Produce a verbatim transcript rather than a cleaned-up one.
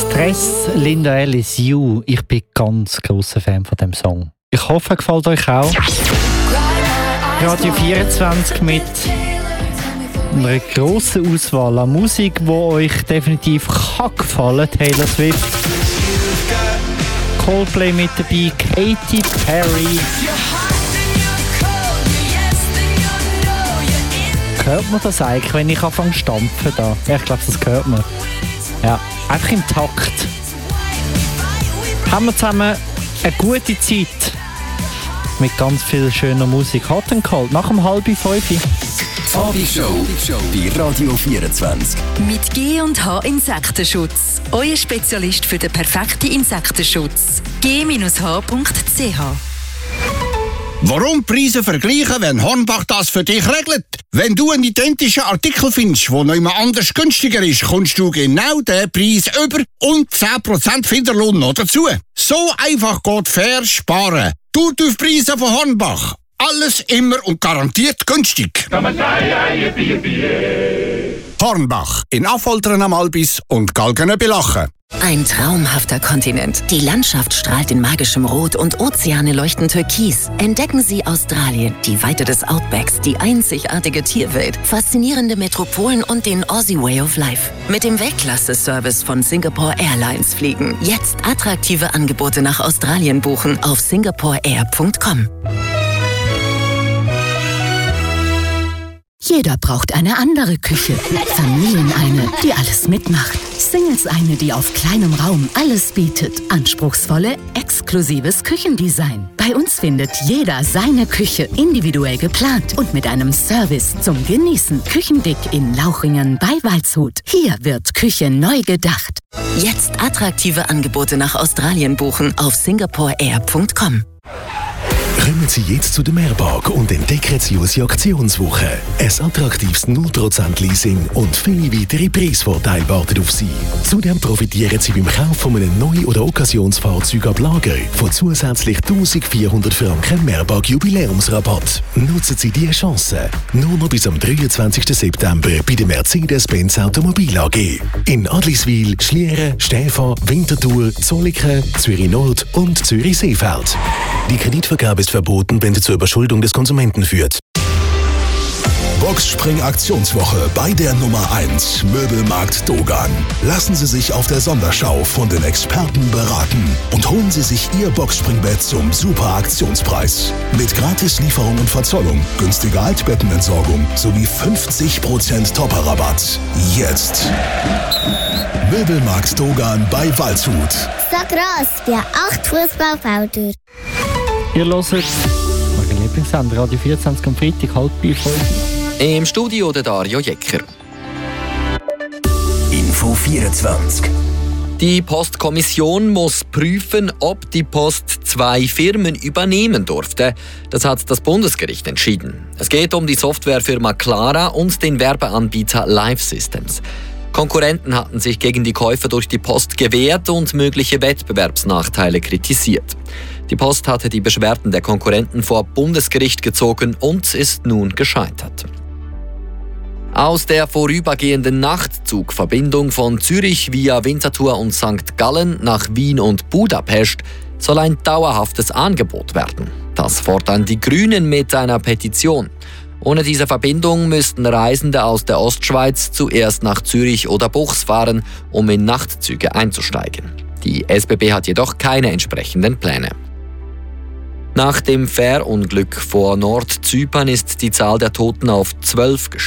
Stress, Linda Ellis, You. Ich bin ganz grosser Fan von dem Song. Ich hoffe, er gefällt euch auch. Radio vierundzwanzig mit einer grossen Auswahl an Musik, die euch definitiv kann gefallen. Taylor Swift, Coldplay mit dabei, Katy Perry. Hört man das eigentlich, wenn ich anfange zu stampfen da? Ja, ich glaube, das hört man. Ja, einfach im Takt. Haben wir zusammen eine gute Zeit mit ganz viel schöner Musik. Hot and Cold, nach dem halben fünf. Abendshow bei Radio vierundzwanzig. Mit G und H Insektenschutz. Euer Spezialist für den perfekten Insektenschutz. G H punkt c h. Warum Preise vergleichen, wenn Hornbach das für dich regelt? Wenn du einen identischen Artikel findest, der noch immer anders günstiger ist, kommst du genau den Preis über und zehn Prozent Finderlohn noch dazu. So einfach geht fair sparen. Du die Preise von Hornbach. Alles immer und garantiert günstig. Hornbach in Affoltern am Albis und Galgene bei Lachen. Ein traumhafter Kontinent. Die Landschaft strahlt in magischem Rot und Ozeane leuchten türkis. Entdecken Sie Australien, die Weite des Outbacks, die einzigartige Tierwelt, faszinierende Metropolen und den Aussie Way of Life. Mit dem Weltklasse-Service von Singapore Airlines fliegen. Jetzt attraktive Angebote nach Australien buchen auf singapore air punkt com. Jeder braucht eine andere Küche. Familien eine, die alles mitmacht. Singles eine, die auf kleinem Raum alles bietet. Anspruchsvolle, exklusives Küchendesign. Bei uns findet jeder seine Küche individuell geplant und mit einem Service zum Genießen. Küchendick in Lauchringen bei Waldshut. Hier wird Küche neu gedacht. Jetzt attraktive Angebote nach Australien buchen auf singapore air punkt com. Kommen Sie jetzt zu der Mehrpark und entdecken Sie unsere Aktionswoche. Ein attraktives null Prozent Leasing und viele weitere Preisvorteile warten auf Sie. Zudem profitieren Sie beim Kauf von einem Neu- oder Occasionsfahrzeug ab Lager von zusätzlich eintausendvierhundert Franken Mehrpark Jubiläumsrabatt. Nutzen Sie diese Chance. Nur noch bis am dreiundzwanzigsten September bei der Mercedes-Benz Automobil A G. In Adliswil, Schlieren, Stäfa, Winterthur, Zollikofen, Zürich-Nord und Zürich-Seefeld. Die Kreditvergabe ist verboten, wenn sie zur Überschuldung des Konsumenten führt. Boxspring-Aktionswoche bei der Nummer eins Möbelmarkt Dogan. Lassen Sie sich auf der Sonderschau von den Experten beraten und holen Sie sich Ihr Boxspringbett zum super Aktionspreis. Mit Gratislieferung und Verzollung, günstiger Altbettenentsorgung sowie fünfzig Prozent Topper-Rabatt. Jetzt! Möbelmarkt Dogan bei Waldshut. So gross wie acht Fußballfelder. Ihr hört mein Lieblingssender Radio vierundzwanzig am Freitag, halb bei fünf. Im Studio der Dario Jecker. Info vierundzwanzig. Die Postkommission muss prüfen, ob die Post zwei Firmen übernehmen durfte. Das hat das Bundesgericht entschieden. Es geht um die Softwarefirma Clara und den Werbeanbieter Live Systems. Konkurrenten hatten sich gegen die Käufe durch die Post gewehrt und mögliche Wettbewerbsnachteile kritisiert. Die Post hatte die Beschwerden der Konkurrenten vor Bundesgericht gezogen und ist nun gescheitert. Aus der vorübergehenden Nachtzugverbindung von Zürich via Winterthur und Sankt Gallen nach Wien und Budapest soll ein dauerhaftes Angebot werden. Das fordern die Grünen mit einer Petition. Ohne diese Verbindung müssten Reisende aus der Ostschweiz zuerst nach Zürich oder Buchs fahren, um in Nachtzüge einzusteigen. Die S B B hat jedoch keine entsprechenden Pläne. Nach dem Fährunglück vor Nordzypern ist die Zahl der Toten auf zwölf gestiegen.